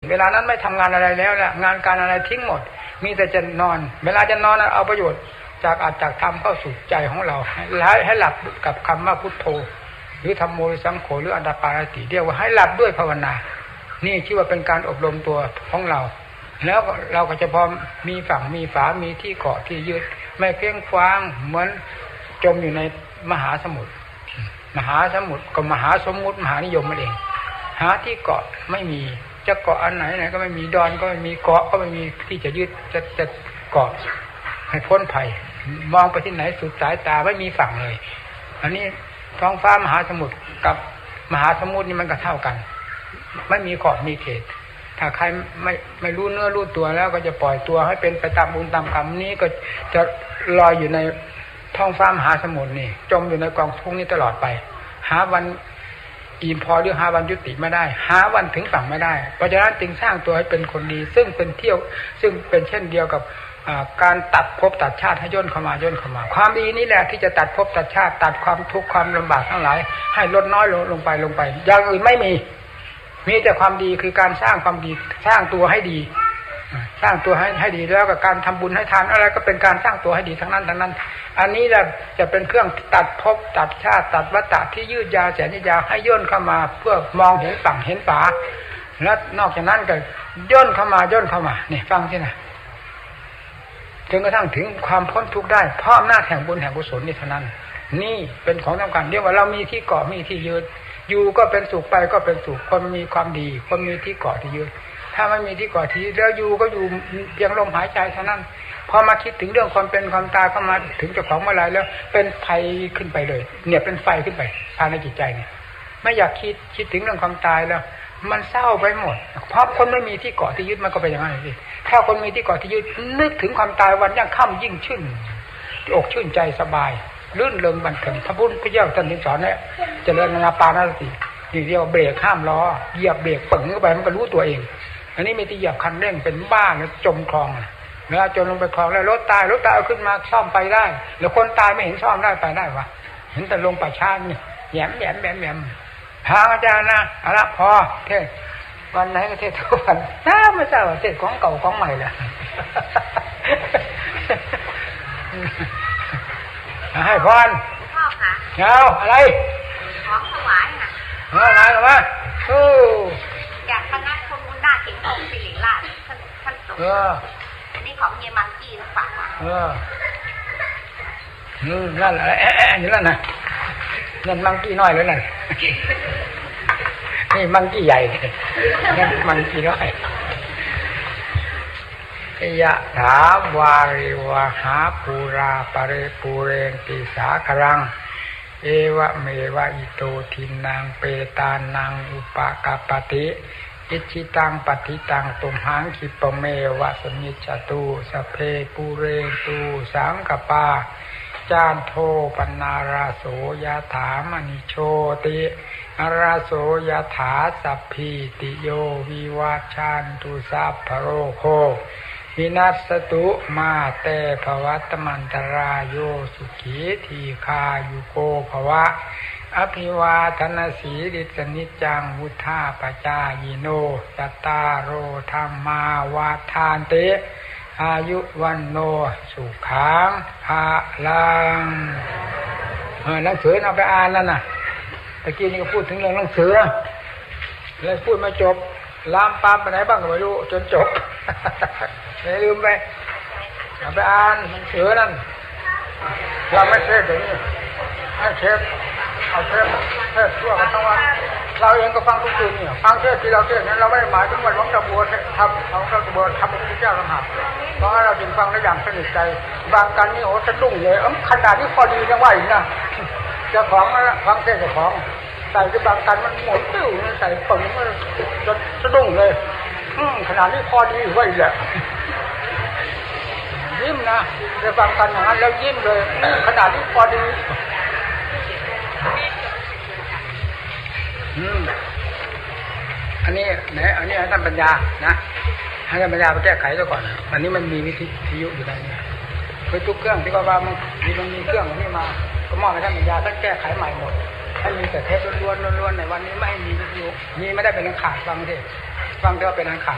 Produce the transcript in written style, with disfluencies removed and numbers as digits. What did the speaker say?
เวลานั้นไม่ทำงานอะไรแล้วแหละงานการอะไรทิ้งหมดมีแต่จะนอนเวลาจะนอนเอาประโยชน์จากอัตจากธรรมเข้าสู่ใจของเราให้หลับกับคำว่าพุทโธหรือธัมโมหรือสังโฆหรืออัตตปาติเรียกว่าให้หลับด้วยภาวนานี่ชื่อว่าเป็นการอบรมตัวของเราแล้วเราก็จะพอมีฝั่งมีฝามีที่เกาะที่ยึดไม่เพียงคว้างเหมือนจมอยู่ในมหาสมุทรก็มหาสมมุติมหานิยมมันเองหาที่เกาะไม่มีจะเกาะอันไหนก็ไม่มีดอนก็ไม่มีเกาะก็ไม่มีที่จะยึดจะเกาะให้พ้นภัยมองไปที่ไหนสุดสายตาไม่มีฝั่งเลยอันนี้ท้องฟ้ามหาสมุทรกับมหาสมุทรนี่มันก็เท่ากันไม่มีขอบมีเขตถ้าใครไม่รู้เนื้อรู้ตัวแล้วก็จะปล่อยตัวให้เป็นไปตามบุญตามกรรมนี้ก็จะลอยอยู่ในท้องฟ้ามหาสมุทรนี่จมอยู่ในกองทุกข์นี้ตลอดไปหาวันอิ่มพอหรือหาวันยุติไม่ได้หาวันถึงฝั่งไม่ได้เพราะฉะนั้นจึงสร้างตัวให้เป็นคนดีซึ่งเป็นเช่นเดียวกับการตัดภพตัดชาติให้ย่นเข้ามาความดีนี่แหละที่จะตัดภพตัดชาติตัดความทุกข์ความลำบากทั้งหลายให้ลดน้อยลงไปอย่างอื่นไม่มีแต่ความดีคือการสร้างความดีสร้างตัวให้ดีสร้างตัวให้ดีแล้วกับการทำบุญให้ทานอะไรก็เป็นการสร้างตัวให้ดีทั้งนั้นอันนี้แหละจะเป็นเครื่องตัดภพตัดชาติตัดวัฏฏะที่ยืดยาวแสนยาวให้ย่นเข้ามาเพื่อมองเห็นฝั่งเห็นฝาแล้วนอกจากนั้นก็ย่นเข้ามานี่ฟังสินะจนกระทั่งถึงความพ้นทุกข์ได้เพราะอำนาจแห่งบุญแห่งกุศลนี่เท่านั้นนี่เป็นของสำคัญเรียกว่าเรามีที่เกาะมีที่ยืนอยู่ก็เป็นสุขไปก็เป็นสุขคนมีความดีคนมีที่เกาะที่ยืนถ้าไม่มีที่เกาะที่แล้วอยู่ก็อยู่เพียงลมหายใจเท่านั้นพอมาคิดถึงเรื่องความเป็นความตายเข้ามาถึงเจ้าของเมื่อไรแล้วเป็นไฟขึ้นไปเลยเนี่ยเป็นไฟขึ้นไปภายในจิตใจเนี่ยไม่อยากคิดถึงเรื่องความตายแล้วมันเศร้าไปหมดเพราะคนไม่มีที่เกาะที่ยึดมันก็เป็นอย่างนั้นสิถ้าคนมีที่เกาะที่ยึดนึกถึงความตายวันยังค่ำยิ่งชื่นอกชื่นใจสบายลื่นเริงบันเทิงพระพุทธเจ้าท่านสอนเนี่ยเจริญอานาปานสตินี่เรียกว่าเบรกห้ามล้อเหยียบเบรกปึ้งเข้าไปมันก็รู้ตัวเองอันนี้มีที่เหยียบคันเร่งเป็นบ้าแล้วจมคลองแล้วจนลงไปคลองแล้วรถตายเอาขึ้นมาซ่อมไปได้แล้วคนตายไม่เห็นซ่อมได้ไปได้วะเห็นแต่ลงป่าช้านี่แหยมทางอาจารย์นะเอาละพอเทศวันไหนก็เทศทุกวันไม่ทราบว่าเทศของเก่าของใหม่แหละให้พรพ่อค่ะเอาอะไรของถวายค่ะอะไรกันวะจากคณะชมบุญนาถสิงห์องค์สิริราชท่านสมอันนี้ของเยมังกี้ฝากมานั่นอะไรนี่นั่นนะนั่นมังกี้น้อยเลยนั่นนี่มังกี้ใหญ่นั่นมังกี้น้อยยะถาวาริวหาปูราปะเรปูเรนติสาครังเอวะเมวะอิโตทินังเปตานังอุปกาปติอิจิตังปฏิตังตุมหังคิปเมวะสมิจจตุสเพปูเรนตุสังกปาจานโทปนาราโสยถามณิโชติอาราโสยถาสัพพิติโยวิวัชชันตุสัพพโรโควินัสตุมาเตภวัตมันตรายโยสุขีทีคายุโกภวะอภิวาทนาสีริสนิจังวุธาปจายโนจัตตารโอธรรมาวาทานเตอายุวันโนสุขังภาลังหนังสือเอาไปอ่านนั่นน่ะตะกี้นี่ก็พูดถึงเรื่องหนังสือแล้วพูดมาจบลามปามไปไหนบ้างก็ไม่รู้จนจบไม่ลืมไปเอาไปอ่านหนังสือนั่นเราไม่เทศอย่างนี้ให้เทศเอาเทศทั่วกันทั้งวันเราเองก็ฟังทุกคืนเนี่ยฟังเทศที่เราเทศนั้นเราไม่ได้หมายถึงว่าหลวงตาบัวทำของหลวงตาบัวทำพระพุทธเจ้าต่างหากเพราะเราจึงฟังได้อย่างสนิทใจบางกันนี่โอ้สะดุ้งเลยขนาดนี้พอดียังไหวนะเจ้าของนะฟังเทศเจ้าของใส่ที่บางกันมันหมดติ้วใส่ปึงมันจนสะดุ้งเลยขนาดนี้พอดีไว้แหละยิ้มนะจะฟังกันอย่างนั้นแล้วยิ้มเลยขนาดนี้พอดีอันนี้ไหนอันนี้ให้ท่านปัญญานะให้ท่านปัญญาไปแก้ไขซะก่อนอันนี้มันมีวิทยุอยู่ในนี้คือทุกเครื่องที่ว่ามันมีเครื่องนี้มาก็มอบให้ท่านปัญญาท่านแก้ไขใหม่หมดให้มีแต่เทปล้วนๆในวันนี้ไม่ให้มีวิทยุมีไม่ได้เป็นอันขาดฟังเถอะฟังแต่ว่าเป็นอันขาด